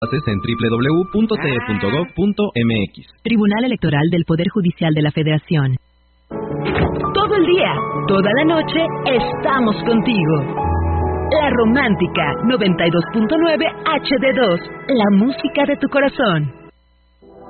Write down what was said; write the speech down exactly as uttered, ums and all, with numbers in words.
Bases en doble u doble u doble u punto t e punto gov punto m x. Tribunal Electoral del Poder Judicial de la Federación. Todo el día, toda la noche, estamos contigo. La Romántica noventa y dos punto nueve H D dos, la música de tu corazón.